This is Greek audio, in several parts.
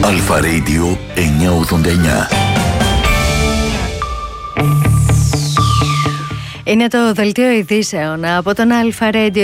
Αλφα Radio 989. Είναι το δελτίο ειδήσεων από τον Αλφα Radio 989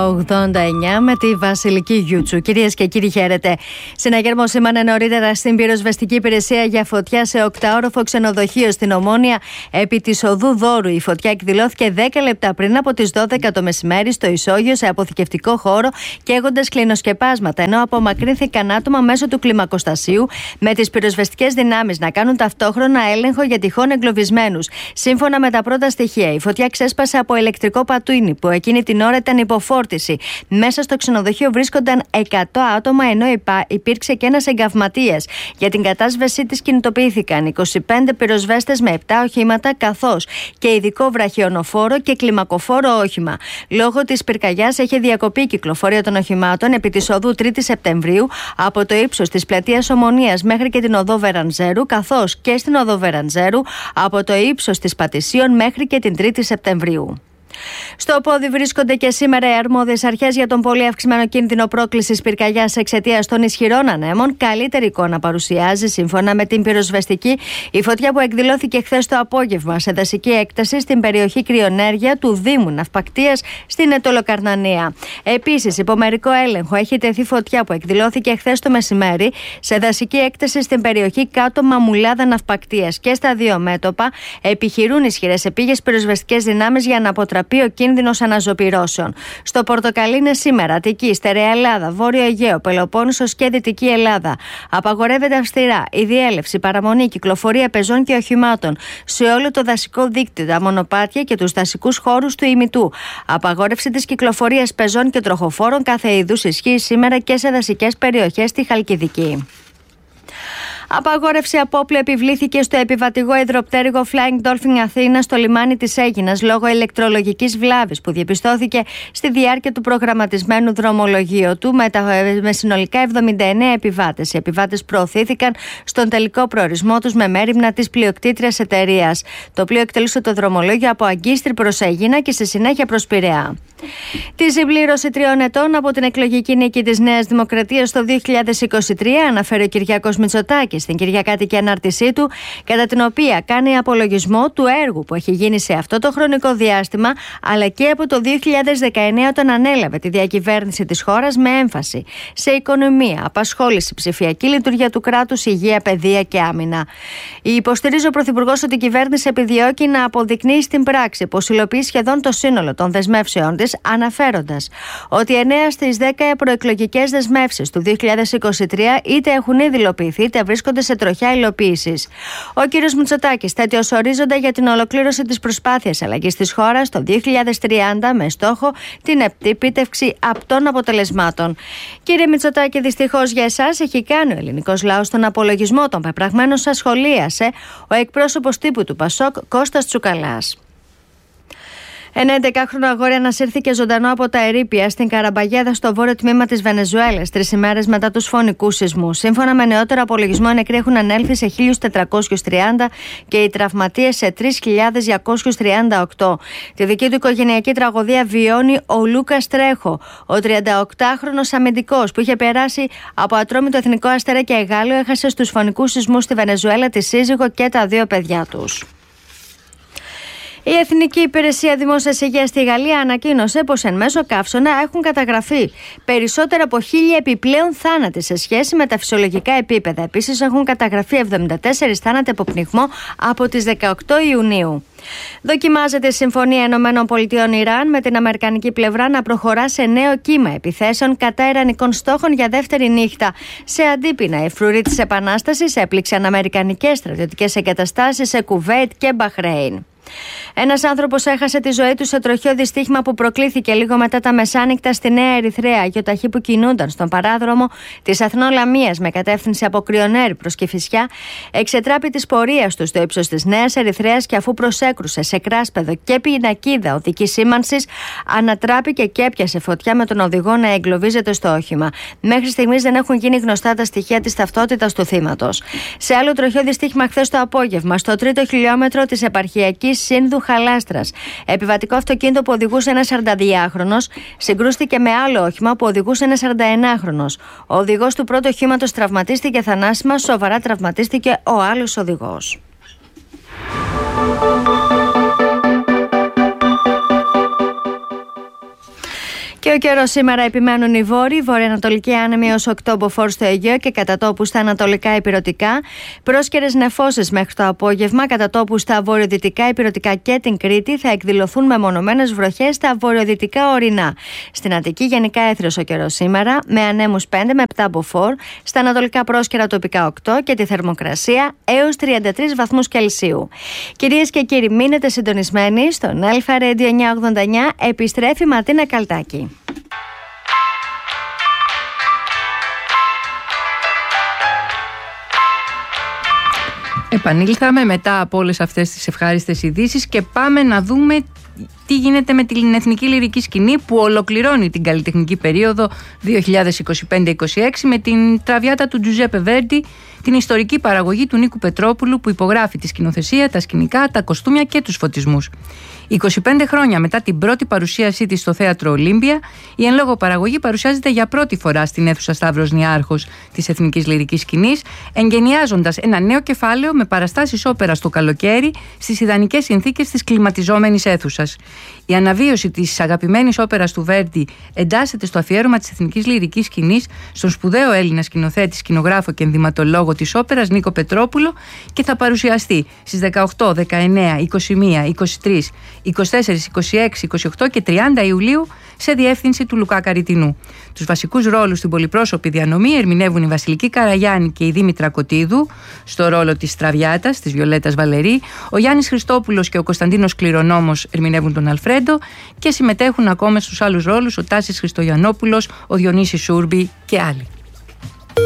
με τη Βασιλική Γιούτσου. Κυρίες και κύριοι, χαίρετε. Συναγερμό σήμανε νωρίτερα στην πυροσβεστική υπηρεσία για φωτιά σε 8όροφο ξενοδοχείο στην Ομόνια επί της οδού Δώρου. Η φωτιά εκδηλώθηκε 10 λεπτά πριν από τις 12 το μεσημέρι στο Ισόγειο σε αποθηκευτικό χώρο, καίγοντας κλινοσκεπάσματα, ενώ απομακρύνθηκαν άτομα μέσω του κλιμακοστασίου με τις πυροσβεστικές δυνάμεις να κάνουν ταυτόχρονα έλεγχο για τυχόν εγκλωβισμένους. Σύμφωνα με τα πρώτα στοιχεία, η φωτιά ξέσπασε από ηλεκτρικό πατούνι που εκείνη την ώρα ήταν υποφόρτιση. Μέσα στο ξενοδοχείο βρίσκονταν 100 άτομα, ενώ υπήρξε και ένας εγκαυματίας. Για την κατάσβεσή της κινητοποιήθηκαν 25 πυροσβέστες με 7 οχήματα, καθώς και ειδικό βραχιονοφόρο και κλιμακοφόρο όχημα. Λόγω της πυρκαγιάς έχει διακοπεί η κυκλοφορία των οχημάτων επί της οδού 3η Σεπτεμβρίου από το ύψος της πλατείας Ομονίας μέχρι και την οδό Βεραντζέρου, καθώς και στην οδό Βεραντζέρου από το ύψος της Πατησίων μέχρι και την 3η Σεπτεμβρίου. Στο πόδι βρίσκονται και σήμερα οι αρμόδιες αρχές για τον πολύ αυξημένο κίνδυνο πρόκλησης πυρκαγιάς εξαιτίας των ισχυρών ανέμων. Καλύτερη εικόνα παρουσιάζει, σύμφωνα με την πυροσβεστική, η φωτιά που εκδηλώθηκε χθες το απόγευμα σε δασική έκταση στην περιοχή Κρυονέργεια του Δήμου Ναυπακτίας στην Αιτωλοκαρνανία. Επίσης, υπό μερικό έλεγχο έχει τεθεί φωτιά που εκδηλώθηκε χθες το μεσημέρι σε δασική έκταση στην περιοχή Κάτω Μαμουλάδα Ναυπακτίας. Και στα δύο μέτωπα επιχειρούν ισχυρές επίγειες πυροσβεστικές δυνάμεις για να αποτραπεί ο κίνδυνος αναζωπυρώσεων. Στο Πορτοκαλί είναι σήμερα Αττική, Στερεά Ελλάδα, Βόρειο Αιγαίο, Πελοπόννησος και Δυτική Ελλάδα. Απαγορεύεται αυστηρά η διέλευση, παραμονή, κυκλοφορία πεζών και οχημάτων σε όλο το δασικό δίκτυο, τα μονοπάτια και τους δασικούς χώρους του ημιτού. Απαγόρευση της κυκλοφορίας πεζών και τροχοφόρων κάθε είδους ισχύει σήμερα και σε δασικές περιοχές στη Χαλκιδική. Απαγόρευση απόπλου επιβλήθηκε στο επιβατηγό υδροπτέρυγο Flying Dolphin Αθήνα στο λιμάνι της Αίγινας λόγω ηλεκτρολογικής βλάβης που διαπιστώθηκε στη διάρκεια του προγραμματισμένου δρομολογίου του με συνολικά 79 επιβάτες. Οι επιβάτες προωθήθηκαν στον τελικό προορισμό τους με μέριμνα της πλειοκτήτριας εταιρείας. Το πλοίο εκτελούσε το δρομολόγιο από Αγκίστρι προς Αίγινα και στη συνέχεια προς Πειραιά. Τη συμπλήρωση 3 ετών από την εκλογική νίκη της Νέας Δημοκρατίας το 2023 αναφέρει ο Κυριάκος Μητσοτάκης στην κυριακάτικη ανάρτησή του, κατά την οποία κάνει απολογισμό του έργου που έχει γίνει σε αυτό το χρονικό διάστημα, αλλά και από το 2019 όταν ανέλαβε τη διακυβέρνηση της χώρας με έμφαση σε οικονομία, απασχόληση, ψηφιακή λειτουργία του κράτους, υγεία, παιδεία και άμυνα. Υποστηρίζει ο Πρωθυπουργός ότι η κυβέρνηση επιδιώκει να αποδεικνύει στην πράξη πως υλοποιεί σχεδόν το σύνολο των δεσμεύσεων της, αναφέροντας ότι 9 στις 10 προεκλογικές δεσμεύσεις του 2023 είτε έχουν ήδη υλοποιηθεί είτε βρίσκονται σε τροχιά υλοποίησης. Ο κ. Μητσοτάκης θέτει ως ορίζοντα για την ολοκλήρωση της προσπάθειας αλλαγής της χώρας το 2030 με στόχο την επίτευξη απτών αποτελεσμάτων. Κύριε Μητσοτάκη, δυστυχώς για εσάς έχει κάνει ο ελληνικός λαός τον απολογισμό των πεπραγμένων σας, σχολίασε ο εκπρόσωπος τύπου του Πασόκ Κώστας Τσουκαλάς. Ένα 11χρονο αγόρι ανασύρθηκε ζωντανό από τα ερείπια στην Καραμπαγέδα στο βόρειο τμήμα της Βενεζουέλας 3 ημέρες μετά τους φωνικούς σεισμούς. Σύμφωνα με νεότερο απολογισμό, οι νεκροί έχουν ανέλθει σε 1.430 και οι τραυματίες σε 3.238. Τη δική του οικογενειακή τραγωδία βιώνει ο Λούκας Τρέχο, ο 38χρονος αμυντικός που είχε περάσει από Ατρόμητο Εθνικό Αστέρα και Εγάλιο, έχασε στους φωνικούς σεισμούς στη Βενεζουέλα τη σύζυγο και τα 2 παιδιά τους. Η Εθνική Υπηρεσία Δημόσιας Υγείας στη Γαλλία ανακοίνωσε πως εν μέσω καύσωνα έχουν καταγραφεί περισσότερα από 1.000 επιπλέον θάνατοι σε σχέση με τα φυσιολογικά επίπεδα. Επίσης έχουν καταγραφεί 74 θάνατοι από πνιγμό από τις 18 Ιουνίου. Δοκιμάζεται η Συμφωνία ΗΠΑ-Ιράν με την αμερικανική πλευρά να προχωρά σε νέο κύμα επιθέσεων κατά ιρανικών στόχων για δεύτερη νύχτα. Σε αντίπεινα, η φρουρή της Επανάστασης έπληξαν αμερικανικές στρατιωτικές εγκαταστάσεις σε Κουβέιτ και Μπαχρέιν. Ένας άνθρωπος έχασε τη ζωή του σε τροχαίο δυστύχημα που προκλήθηκε λίγο μετά τα μεσάνυχτα στη Νέα Ερυθρέα. Γιοταχή που κινούνταν στον παράδρομο της Αθνό Λαμίας με κατεύθυνση από Κρυονέρη προς Κηφισιά εξετράπη της πορείας του στο ύψος της Νέας Ερυθρέας και αφού προσέκρουσε σε κράσπεδο και πινακίδα οδικής σήμανσης, ανατράπηκε και έπιασε φωτιά με τον οδηγό να εγκλωβίζεται στο όχημα. Μέχρι στιγμής δεν έχουν γίνει γνωστά τα στοιχεία της ταυτότητας του θύματος. Σε άλλο τροχαίο δυστύχημα χθες το απόγευμα, στο 3ο χιλιόμετρο της επαρχιακής Εθνικής Σύνδου Χαλάστρας. Επιβατικό αυτοκίνητο που οδηγούσε ένας 42χρονος συγκρούστηκε με άλλο όχημα που οδηγούσε ένας 41χρονος. Ο οδηγός του πρώτου οχήματος τραυματίστηκε θανάσιμα, σοβαρά τραυματίστηκε ο άλλος οδηγός. Και ο καιρός σήμερα επιμένουν οι βόρειοι, βορειοανατολικοί άνεμοι ως 8 μποφόρ στο Αιγαίο και κατά τόπου στα ανατολικά ηπειρωτικά. Πρόσκαιρες νεφώσεις μέχρι το απόγευμα, κατά τόπου στα βορειοδυτικά ηπειρωτικά και την Κρήτη. Θα εκδηλωθούν μεμονωμένες βροχές στα βορειοδυτικά ορεινά. Στην Αττική γενικά έθριος ο καιρός σήμερα, με ανέμους 5 με 7 μποφόρ. Στα ανατολικά πρόσκαιρα τοπικά 8 και τη θερμοκρασία έως 33 βαθμούς Κελσίου. Κυρίες και κύριοι, μείνετε συντονισμένοι στον Αλφα Radio 989. Επιστρέφει Ματίνα Καλτάκη. Επανήλθαμε μετά από όλες αυτές τις ευχάριστες ειδήσεις και πάμε να δούμε τι γίνεται με την εθνική λυρική σκηνή που ολοκληρώνει την καλλιτεχνική περίοδο 2025-26 με την Τραβιάτα του Τζουζέπε Βέρντι, την ιστορική παραγωγή του Νίκου Πετρόπουλου που υπογράφει τη σκηνοθεσία, τα σκηνικά, τα κοστούμια και τους φωτισμούς. 25 χρόνια μετά την πρώτη παρουσίασή της στο Θέατρο Ολύμπια, η εν λόγω παραγωγή παρουσιάζεται για πρώτη φορά στην αίθουσα Σταύρος Νιάρχος της Εθνικής Λυρικής Σκηνής, εγκαινιάζοντας ένα νέο κεφάλαιο με παραστάσεις όπερας το καλοκαίρι στις ιδανικές συνθήκες της κλιματιζόμενης αίθουσας. Η αναβίωση της αγαπημένης όπερας του Βέρντι εντάσσεται στο αφιέρωμα της Εθνικής Λυρικής Σκηνής στον σπουδαίο Έλληνα σκηνοθέτη, σκηνογράφο και ενδυματολόγο της όπερας Νίκο Πετρόπουλο και θα παρουσιαστεί στις 18, 19, 21, 23, 24, 26, 28 και 30 Ιουλίου σε διεύθυνση του Λουκά Καριτινού. Τους βασικούς ρόλους στην πολυπρόσωπη διανομή ερμηνεύουν η Βασιλική Καραγιάννη και η Δήμητρα Κωτίδου στο ρόλο της Τραβιάτας, της Βιολέτας Βαλερή. Ο Γιάννης Χριστόπουλος και ο Κωνσταντίνος Κληρονόμος ερμηνεύουν τον Αλφρέντο και συμμετέχουν ακόμα στους άλλους ρόλους ο Τάσης Χριστογιαννόπουλος, ο Διονύσης Σούρμπη και άλλοι.